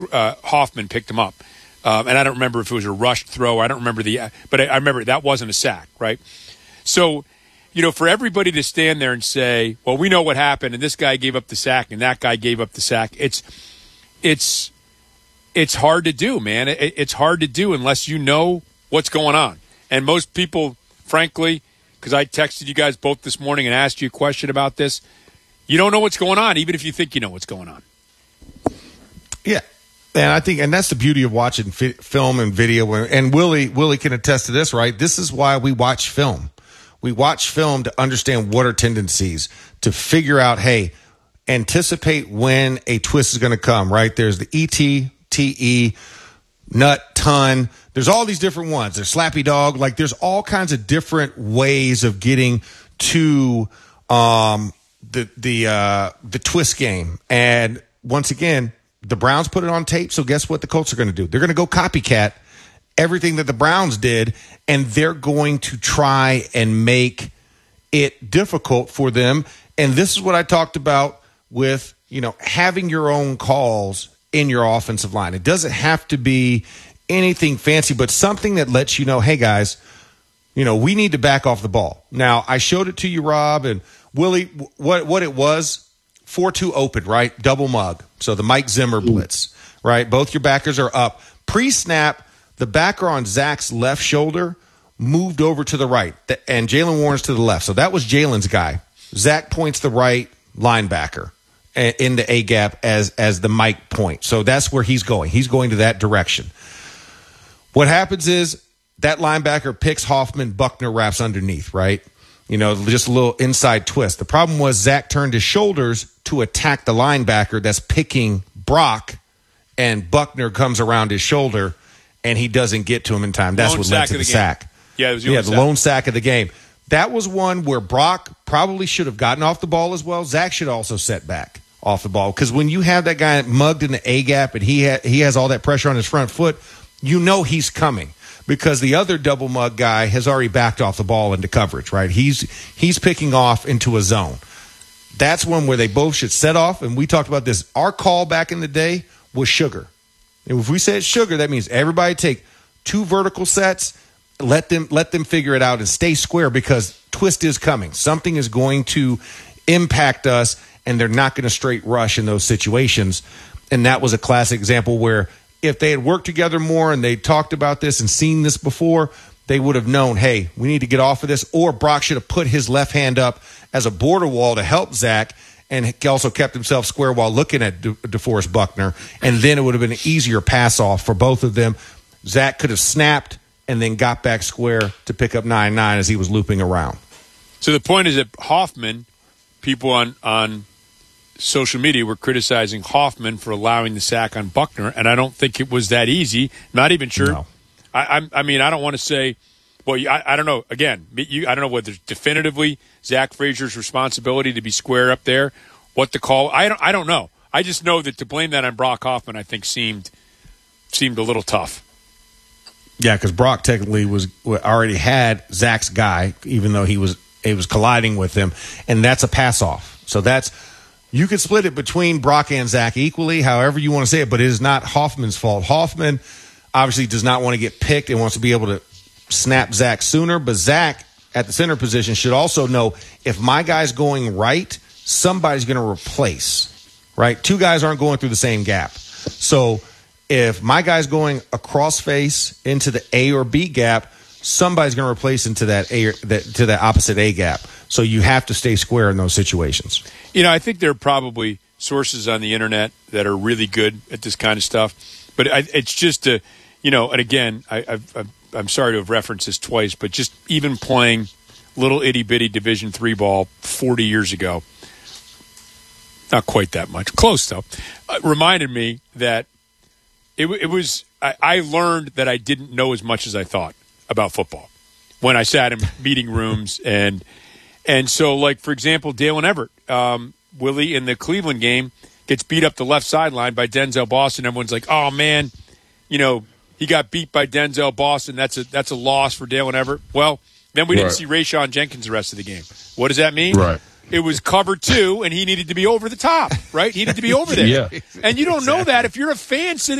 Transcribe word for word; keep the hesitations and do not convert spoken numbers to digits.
uh, Hoffman picked him up. Um, and I don't remember if it was a rushed throw. I don't remember the – but I, I remember that wasn't a sack, right? So, you know, for everybody to stand there and say, well, we know what happened, and this guy gave up the sack, and that guy gave up the sack, it's it's it's hard to do, man. It, it's hard to do unless you know what's going on. And most people, frankly, because I texted you guys both this morning and asked you a question about this, you don't know what's going on, even if you think you know what's going on. Yeah. And I think, and that's the beauty of watching fi- film and video. And Willie, Willie can attest to this, right? This is why we watch film. We watch film to understand what are tendencies, to figure out, hey, anticipate when a twist is going to come, right? There's the E T, T E, nut, ton. There's all these different ones. There's slappy dog. Like, there's all kinds of different ways of getting to um, the the uh, the twist game. And once again, the Browns put it on tape, so guess what the Colts are going to do? They're going to go copycat everything that the Browns did, and they're going to try and make it difficult for them. And this is what I talked about with, you know, having your own calls in your offensive line. It doesn't have to be anything fancy, but something that lets you know, hey, guys, you know, we need to back off the ball. Now, I showed it to you, Rob, and Willie, what, what it was, four two open, right? Double mug. So the Mike Zimmer blitz, right? Both your backers are up. Pre-snap, the backer on Zach's left shoulder moved over to the right, and Jaylen Warren's to the left. So that was Jalen's guy. Zach points the right linebacker in the A-gap as, as the Mike point. So that's where he's going. He's going to that direction. What happens is that linebacker picks Hoffman, Buckner wraps underneath, right? You know, just a little inside twist. The problem was Zach turned his shoulders to attack the linebacker that's picking Brock, and Buckner comes around his shoulder, and he doesn't get to him in time. That's lone what led to the, the sack. Yeah, it was yeah the sack. lone sack of the game. That was one where Brock probably should have gotten off the ball as well. Zach should also set back off the ball, because when you have that guy mugged in the A-gap and he ha- he has all that pressure on his front foot, you know he's coming. Because the other double mug guy has already backed off the ball into coverage, right? He's he's picking off into a zone. That's one where they both should set off, and we talked about this. Our call back in the day was sugar. And if we said sugar, that means everybody take two vertical sets, let them let them figure it out, and stay square, because twist is coming. Something is going to impact us, and they're not going to straight rush in those situations. And that was a classic example where if they had worked together more and they talked about this and seen this before, they would have known, hey, we need to get off of this. Or Brock should have put his left hand up as a border wall to help Zach, and he also kept himself square while looking at De- DeForest Buckner. And then it would have been an easier pass off for both of them. Zach could have snapped and then got back square to pick up nine nine as he was looping around. So the point is that Hoffman, people on on social media were criticizing Hoffman for allowing the sack on Buckner, and I don't think it was that easy. Not even sure. No. I, I, I mean, I don't want to say, well, I, I don't know. Again, you, I don't know whether it's definitively Zach Frazier's responsibility to be square up there, what the call. I don't, I don't know. I just know that to blame that on Brock Hoffman, I think seemed seemed a little tough. Yeah, because Brock technically was already had Zach's guy, even though he was he was colliding with him, and that's a pass off. So that's. You could split it between Brock and Zach equally, however you want to say it, but it is not Hoffman's fault. Hoffman obviously does not want to get picked and wants to be able to snap Zach sooner, but Zach at the center position should also know, if my guy's going right, somebody's going to replace, right? Two guys aren't going through the same gap. So if my guy's going across face into the A or B gap, somebody's going to replace into that A or, that, to that opposite A gap. So you have to stay square in those situations. You know, I think there are probably sources on the internet that are really good at this kind of stuff, but I, it's just a, you know, and again, I, I've, I've, I'm sorry to have referenced this twice, but just even playing little itty bitty Division three ball forty years ago, not quite that much, close though, uh, reminded me that it, it was. I, I learned that I didn't know as much as I thought about football when I sat in meeting rooms and. And so, like, for example, Dalen Everett, um, Willie in the Cleveland game gets beat up the left sideline by Denzel Boston. Everyone's like, oh, man, you know, he got beat by Denzel Boston. That's a that's a loss for Dalen Everett. Well, then we didn't right. see Rayshon Jenkins the rest of the game. What does that mean? Right. it was cover two, and he needed to be over the top, right? He needed to be over there. Yeah. And you don't know that if you're a fan sitting